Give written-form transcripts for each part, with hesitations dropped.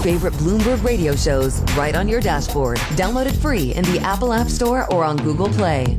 favorite Bloomberg radio shows right on your dashboard. Download it free in the Apple App Store or on Google Play.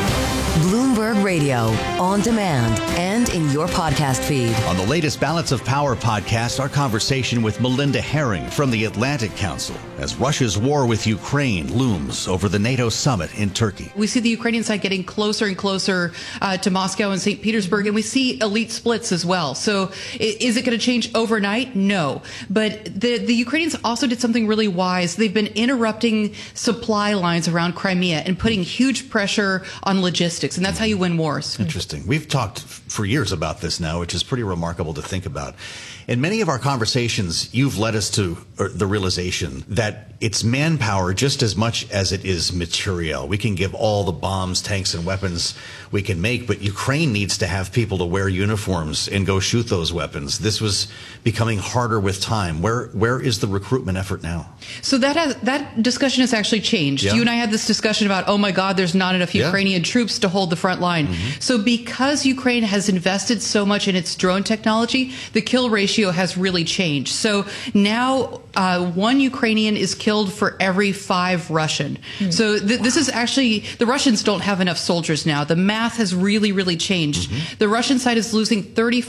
Bloomberg Radio, on demand and in your podcast feed. On the latest Balance of Power podcast, our conversation with Melinda Herring from the Atlantic Council as Russia's war with Ukraine looms over the NATO summit in Turkey. We see the Ukrainian side getting closer and closer to Moscow and St. Petersburg, and we see elite splits as well. So is it going to change overnight? No. But the Ukrainians also did something really wise. They've been interrupting supply lines around Crimea and putting huge pressure on logistics. And that's how you win wars. Interesting. We've talked for years about this now, which is pretty remarkable to think about. In many of our conversations, you've led us to the realization that it's manpower just as much as it is material. We can give all the bombs, tanks, and weapons we can make, but Ukraine needs to have people to wear uniforms and go shoot those weapons. This was becoming harder with time. Where is the recruitment effort now? So that discussion has actually changed. Yeah. You and I had this discussion about, oh my God, there's not enough Ukrainian troops to hold the front line. Mm-hmm. So because Ukraine has invested so much in its drone technology, the kill ratio has really changed. So now one Ukrainian is killed for every 5 Russian. Mm. So this is actually, the Russians don't have enough soldiers now. The math has really, really changed. Mm-hmm. The Russian side is losing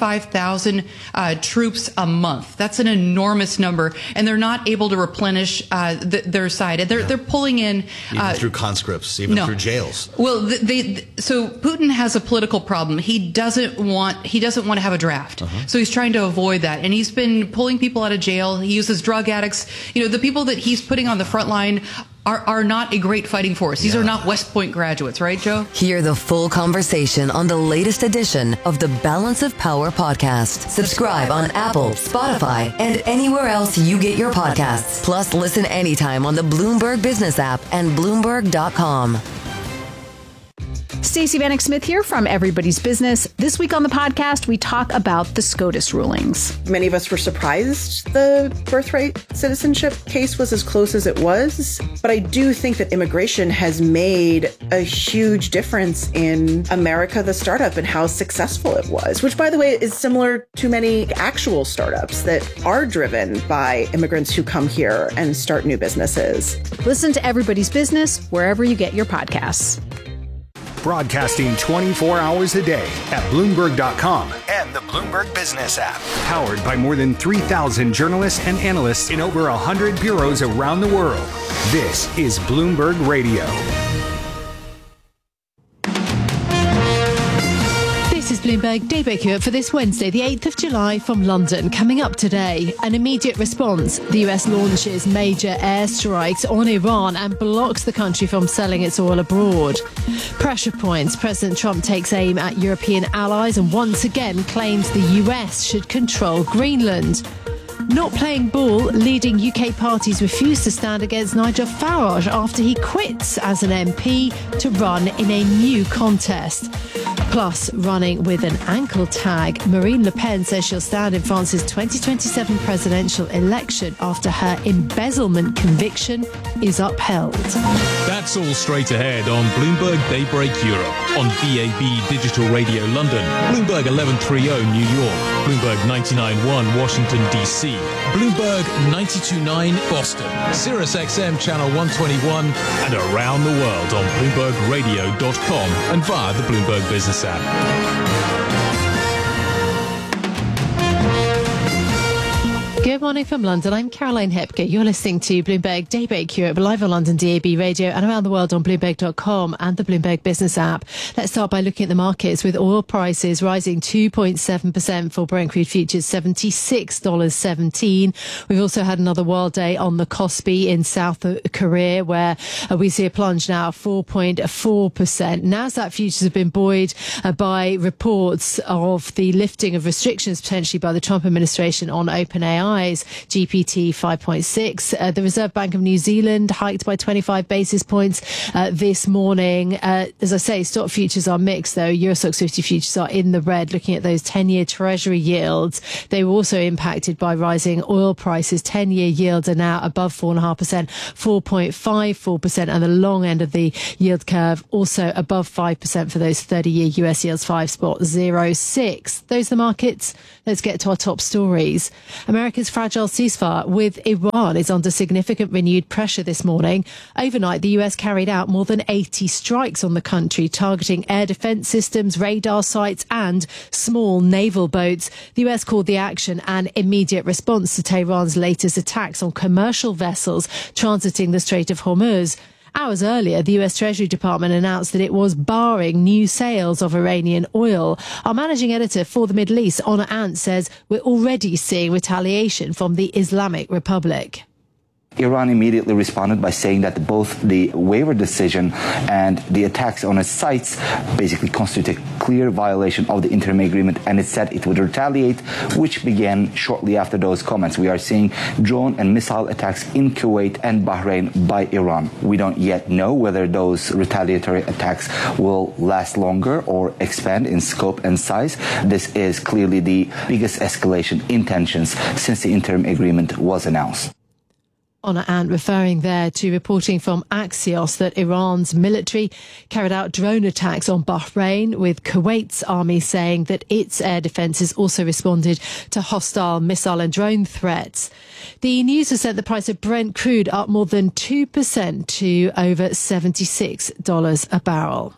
35,000 troops a month. That's an enormous number. And they're not able to replenish their side. And they're pulling in... Even through conscripts, through jails. Well, so Putin has a political problem. He doesn't want to have a draft. Uh-huh. So he's trying to avoid that. And he's been pulling people out of jail. He uses drug addicts. You know, the people that he's putting on the front line are not a great fighting force. These are not West Point graduates, right, Joe? Hear the full conversation on the latest edition of the Balance of Power podcast. Subscribe on Apple, Spotify, and anywhere else you get your podcasts. Plus, listen anytime on the Bloomberg Business app and Bloomberg.com. Stacey Vanek Smith here from Everybody's Business. This week on the podcast, we talk about the SCOTUS rulings. Many of us were surprised the birthright citizenship case was as close as it was. But I do think that immigration has made a huge difference in America, the startup, and how successful it was, which, by the way, is similar to many actual startups that are driven by immigrants who come here and start new businesses. Listen to Everybody's Business wherever you get your podcasts. Broadcasting 24 hours a day at Bloomberg.com and the Bloomberg Business app. Powered by more than 3,000 journalists and analysts in over 100 bureaus around the world. This is Bloomberg Radio. This is Bloomberg Daybreak Europe for this Wednesday, the 8th of July from London. Coming up today, an immediate response. The US launches major airstrikes on Iran and blocks the country from selling its oil abroad. Pressure points. President Trump takes aim at European allies and once again claims the US should control Greenland. Not playing ball, leading UK parties refuse to stand against Nigel Farage after he quits as an MP to run in a new contest. Plus, running with an ankle tag, Marine Le Pen says she'll stand in France's 2027 presidential election after her embezzlement conviction is upheld. That's all straight ahead on Bloomberg Daybreak Europe, on DAB Digital Radio London, Bloomberg 1130 New York, Bloomberg 99.1 Washington, D.C., Bloomberg 92.9 Boston, Sirius XM Channel 121, and around the world on BloombergRadio.com and via the Bloomberg Business app. Good morning from London. I'm Caroline Hepker. You're listening to Bloomberg Daybreak Europe, live on London DAB radio and around the world on Bloomberg.com and the Bloomberg Business app. Let's start by looking at the markets with oil prices rising 2.7% for Brent crude futures, $76.17. We've also had another wild day on the Kospi in South Korea, where we see a plunge now of 4.4%. Nasdaq futures have been buoyed by reports of the lifting of restrictions potentially by the Trump administration on OpenAI. GPT 5.6. The Reserve Bank of New Zealand hiked by 25 basis points this morning. As I say, stock futures are mixed, though. Euro Stoxx 50 futures are in the red. Looking at those 10-year Treasury yields, they were also impacted by rising oil prices. 10-year yields are now above 4.5%, 4.54%, and the long end of the yield curve also above 5% for those 30-year US yields, 5.06. Those are the markets. Let's get to our top stories. America's America's fragile ceasefire with Iran is under significant renewed pressure this morning. Overnight, the US carried out more than 80 strikes on the country, targeting air defense systems, radar sites and small naval boats. The US called the action an immediate response to Tehran's latest attacks on commercial vessels transiting the Strait of Hormuz. Hours earlier, the US Treasury Department announced that it was barring new sales of Iranian oil. Our managing editor for the Middle East, Honor Ant, says we're already seeing retaliation from the Islamic Republic. Iran immediately responded by saying that both the waiver decision and the attacks on its sites basically constitute a clear violation of the interim agreement, and it said it would retaliate, which began shortly after those comments. We are seeing drone and missile attacks in Kuwait and Bahrain by Iran. We don't yet know whether those retaliatory attacks will last longer or expand in scope and size. This is clearly the biggest escalation in tensions since the interim agreement was announced. Honor Ant referring there to reporting from Axios that Iran's military carried out drone attacks on Bahrain, with Kuwait's army saying that its air defences also responded to hostile missile and drone threats. The news has sent the price of Brent crude up more than 2% to over $76 a barrel.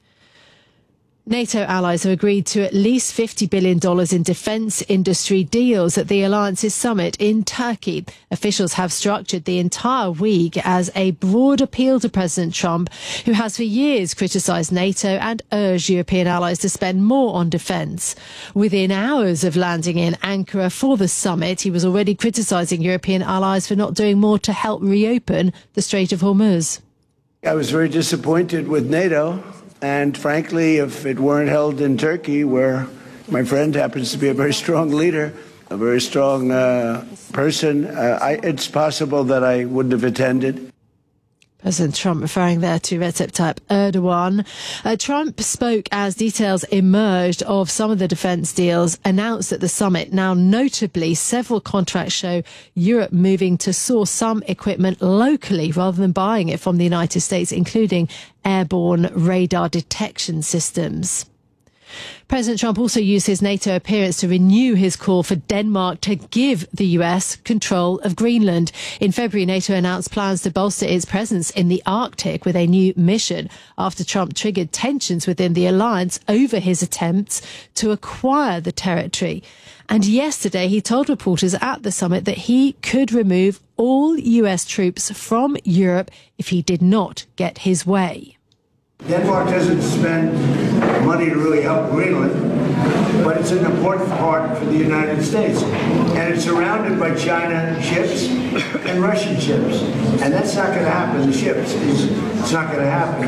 NATO allies have agreed to at least $50 billion in defence industry deals at the alliance's summit in Turkey. Officials have structured the entire week as a broad appeal to President Trump, who has for years criticised NATO and urged European allies to spend more on defence. Within hours of landing in Ankara for the summit, he was already criticising European allies for not doing more to help reopen the Strait of Hormuz. I was very disappointed with NATO. And frankly, if it weren't held in Turkey, where my friend happens to be a very strong leader, a very strong person, it's possible that I wouldn't have attended. President Trump referring there to Recep Tayyip Erdogan. Trump spoke as details emerged of some of the defence deals announced at the summit. Now, notably, several contracts show Europe moving to source some equipment locally rather than buying it from the United States, including airborne radar detection systems. President Trump also used his NATO appearance to renew his call for Denmark to give the US control of Greenland. In February, NATO announced plans to bolster its presence in the Arctic with a new mission after Trump triggered tensions within the alliance over his attempts to acquire the territory. And yesterday, he told reporters at the summit that he could remove all US troops from Europe if he did not get his way. Denmark doesn't spend money to really help Greenland, but it's an important part for the United States. And it's surrounded by China ships and Russian ships. And that's not going to happen. The ships, it's not going to happen.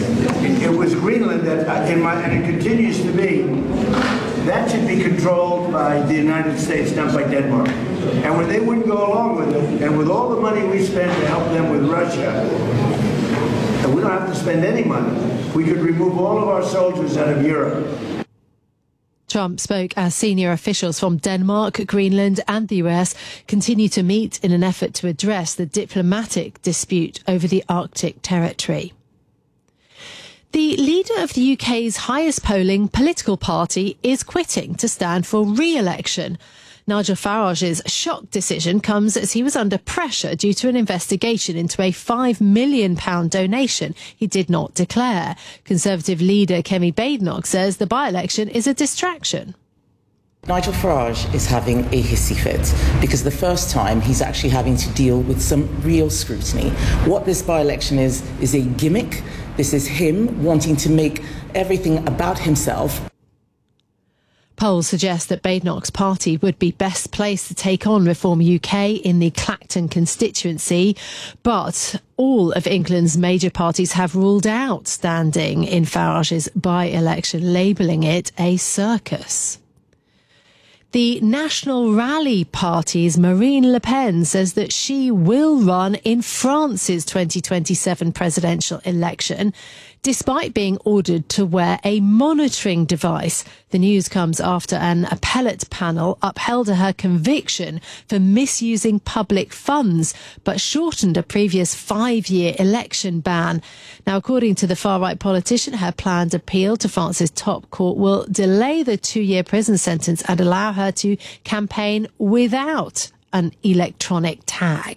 It was Greenland that, and it continues to be, that should be controlled by the United States, not by Denmark. And when they wouldn't go along with it, and with all the money we spend to help them with Russia, and we don't have to spend any money. We could remove all of our soldiers out of Europe. Trump spoke as senior officials from Denmark, Greenland and the US continue to meet in an effort to address the diplomatic dispute over the Arctic territory. The leader of the UK's highest polling political party is quitting to stand for re-election. Nigel Farage's shock decision comes as he was under pressure due to an investigation into a £5 million donation he did not declare. Conservative leader Kemi Badenoch says the by-election is a distraction. Nigel Farage is having a hissy fit because the first time he's actually having to deal with some real scrutiny. What this by-election is a gimmick. This is him wanting to make everything about himself. Polls suggest that Badenoch's party would be best placed to take on Reform UK in the Clacton constituency, but all of England's major parties have ruled out standing in Farage's by-election, labelling it a circus. The National Rally Party's Marine Le Pen says that she will run in France's 2027 presidential election, despite being ordered to wear a monitoring device. The news comes after an appellate panel upheld her conviction for misusing public funds, but shortened a previous 5-year election ban. Now, according to the far-right politician, her planned appeal to France's top court will delay the 2-year prison sentence and allow her to campaign without an electronic tag.